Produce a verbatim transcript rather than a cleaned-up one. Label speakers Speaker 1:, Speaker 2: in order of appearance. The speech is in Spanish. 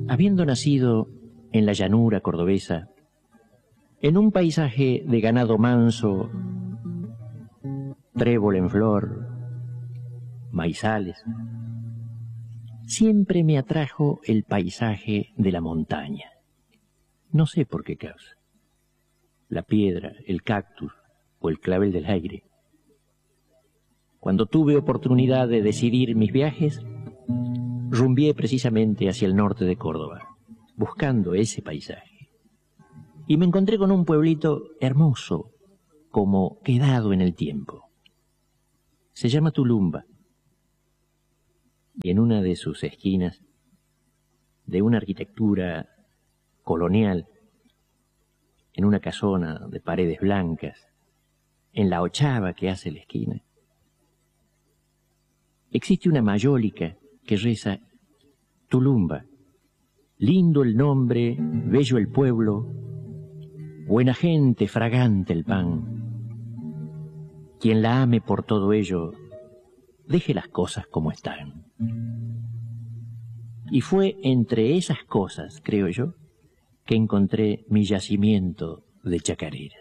Speaker 1: habiendo nacido en la llanura cordobesa, en un paisaje de ganado manso, trébol en flor, maizales, siempre me atrajo el paisaje de la montaña. No sé por qué causa. La piedra, el cactus o el clavel del aire. Cuando tuve oportunidad de decidir mis viajes, rumbié precisamente hacia el norte de Córdoba, buscando ese paisaje. Y me encontré con un pueblito hermoso, como quedado en el tiempo. Se llama Tulumba. Y en una de sus esquinas, de una arquitectura colonial, en una casona de paredes blancas, en la ochava que hace la esquina, existe una mayólica que reza: Tulumba, lindo el nombre, bello el pueblo, buena gente, fragante el pan. Quien la ame por todo ello, deje las cosas como están. Y fue entre esas cosas, creo yo, que encontré mi yacimiento de chacareras.